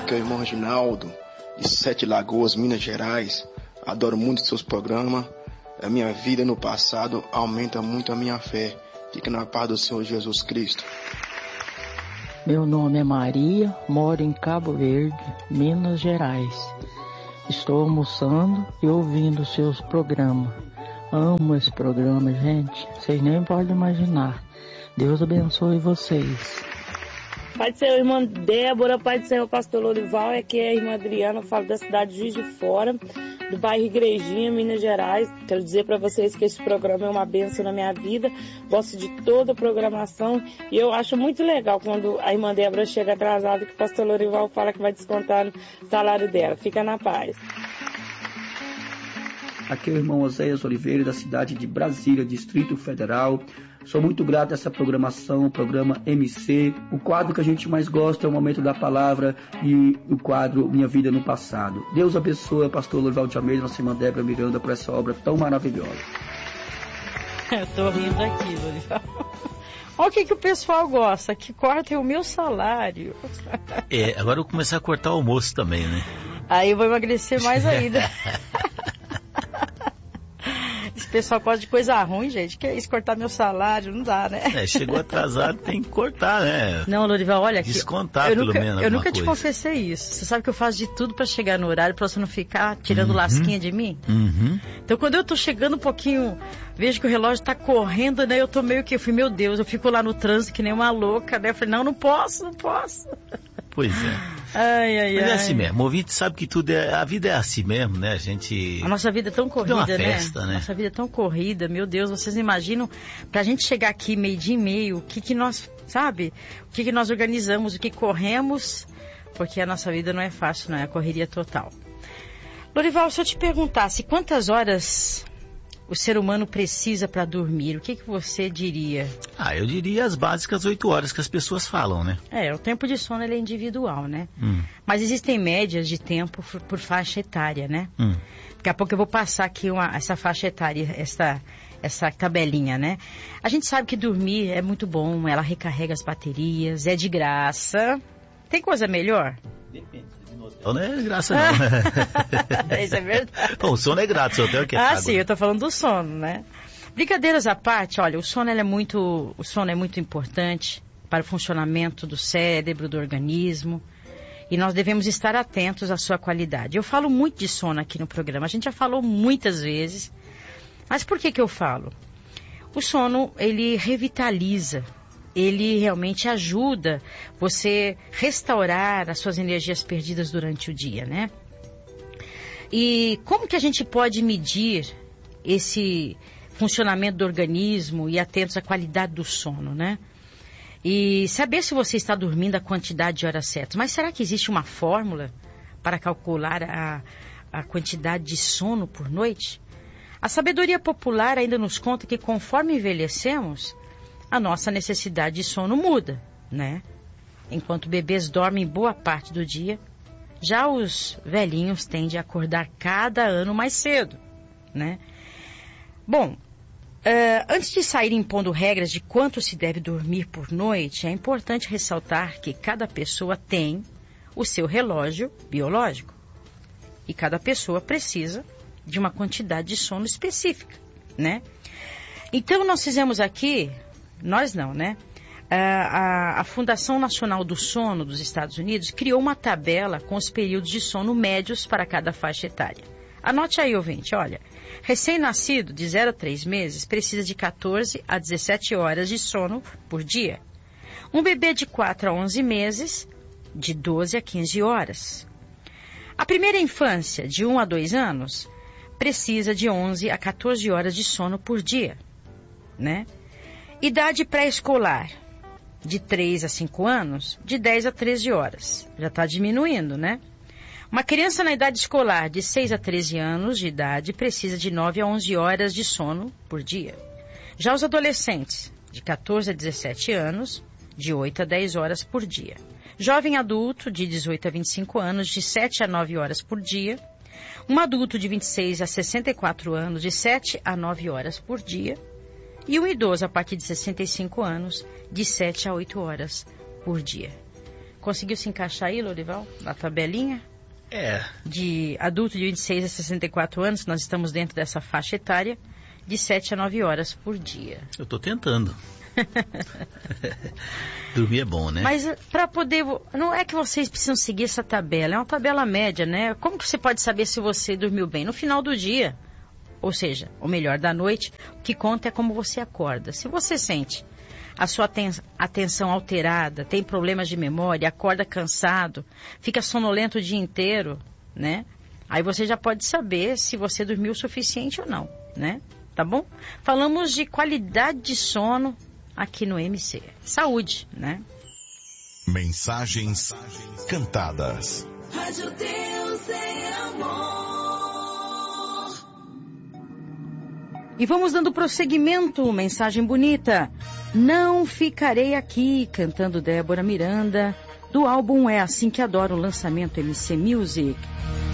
aqui é o irmão Reginaldo, de Sete Lagoas, Minas Gerais. Adoro muito seus programas. A minha vida no passado aumenta muito a minha fé. Fique na paz do Senhor Jesus Cristo. Meu nome é Maria, moro em Cabo Verde, Minas Gerais. Estou almoçando e ouvindo seus programas. Amo esse programa, gente. Vocês nem podem imaginar. Deus abençoe vocês. Pai do Senhor, irmã Débora, Pai do Senhor, pastor Lorival, aqui é a irmã Adriana, eu falo da cidade de Juiz de Fora, do bairro Igrejinha, Minas Gerais. Quero dizer para vocês que esse programa é uma bênção na minha vida, gosto de toda a programação e eu acho muito legal quando a irmã Débora chega atrasada que o pastor Lorival fala que vai descontar no salário dela. Fica na paz. Aqui é o irmão Oséias Oliveira, da cidade de Brasília, Distrito Federal. Sou muito grato a essa programação, o programa MC. O quadro que a gente mais gosta é o Momento da Palavra e o quadro Minha Vida no Passado. Deus abençoe o pastor Lorival de Almeida, nossa irmã Débora Miranda, por essa obra tão maravilhosa. Eu tô rindo aqui, Lorival. Olha o que o pessoal gosta, que cortem o meu salário. Agora eu vou começar a cortar o almoço também, né? Aí eu vou emagrecer mais ainda. Esse pessoal gosta de coisa ruim, gente. Que é isso, cortar meu salário? Não dá, né? Chegou atrasado, tem que cortar, né? Não, Lorival, olha aqui. Descontar, pelo menos. Eu nunca te confessei isso. Você sabe que eu faço de tudo pra chegar no horário, pra você não ficar tirando lasquinha de mim? Então, quando eu tô chegando um pouquinho, vejo que o relógio tá correndo, né? Eu tô meio que, meu Deus, eu fico lá no trânsito que nem uma louca, né? Eu falei, não posso. Pois é. Mas é assim mesmo. O ouvinte sabe que a vida é assim mesmo, né? A nossa vida é tão corrida, uma festa, né? Nossa vida é tão corrida, meu Deus, vocês imaginam, pra gente chegar aqui meio-dia e meio, o que nós, sabe? O que nós organizamos, o que corremos, porque a nossa vida não é fácil, não é? A correria total. Lorival, se eu te perguntasse quantas horas o ser humano precisa para dormir, o que você diria? Eu diria as básicas 8 horas que as pessoas falam, né? O tempo de sono ele é individual, né? Mas existem médias de tempo por faixa etária, né? Daqui a pouco eu vou passar aqui essa faixa etária, essa tabelinha, né? A gente sabe que dormir é muito bom, ela recarrega as baterias, é de graça. Tem coisa melhor? Depende. Não é graça não. Isso é verdade. Bom, o sono é grátis, o hotel que é pago. Sim, eu tô falando do sono, né? Brincadeiras à parte, olha, o sono é muito importante para o funcionamento do cérebro, do organismo, e nós devemos estar atentos à sua qualidade. Eu falo muito de sono aqui no programa, a gente já falou muitas vezes, mas por que eu falo? O sono, ele revitaliza, ele realmente ajuda você restaurar as suas energias perdidas durante o dia, né? E como que a gente pode medir esse funcionamento do organismo e atentos à qualidade do sono, né? E saber se você está dormindo a quantidade de horas certas. Mas será que existe uma fórmula para calcular a quantidade de sono por noite? A sabedoria popular ainda nos conta que conforme envelhecemos, a nossa necessidade de sono muda, né? Enquanto bebês dormem boa parte do dia, já os velhinhos tendem a acordar cada ano mais cedo, né? Bom, antes de sair impondo regras de quanto se deve dormir por noite, é importante ressaltar que cada pessoa tem o seu relógio biológico e cada pessoa precisa de uma quantidade de sono específica, né? Então nós fizemos aqui, nós não, né? A Fundação Nacional do Sono dos Estados Unidos criou uma tabela com os períodos de sono médios para cada faixa etária. Anote aí, ouvinte, olha, recém-nascido de 0 a 3 meses precisa de 14 a 17 horas de sono por dia. Um bebê de 4 a 11 meses, de 12 a 15 horas. A primeira infância, de 1 a 2 anos, precisa de 11 a 14 horas de sono por dia, né? Idade pré-escolar, de 3 a 5 anos, de 10 a 13 horas. Já está diminuindo, né? Uma criança na idade escolar de 6 a 13 anos de idade precisa de 9 a 11 horas de sono por dia. Já os adolescentes, de 14 a 17 anos, de 8 a 10 horas por dia. Jovem adulto, de 18 a 25 anos, de 7 a 9 horas por dia. Um adulto de 26 a 64 anos, de 7 a 9 horas por dia. E um idoso a partir de 65 anos, de 7 a 8 horas por dia. Conseguiu se encaixar aí, Lorival? Na tabelinha? De adulto de 26 a 64 anos, nós estamos dentro dessa faixa etária, de 7 a 9 horas por dia. Eu estou tentando. Dormir é bom, né? Mas para poder... Não é que vocês precisam seguir essa tabela, é uma tabela média, né? Como que você pode saber se você dormiu bem? No final do dia, ou seja, o melhor da noite, o que conta é como você acorda. Se você sente a sua atenção alterada, tem problemas de memória, acorda cansado, fica sonolento o dia inteiro, né? Aí você já pode saber se você dormiu o suficiente ou não, né? Tá bom? Falamos de qualidade de sono aqui no MC. Saúde, né? Mensagens cantadas. Rádio Deus é amor. E vamos dando prosseguimento, mensagem bonita. Não ficarei aqui, cantando Débora Miranda, do álbum É Assim Que Adoro, lançamento MC Music.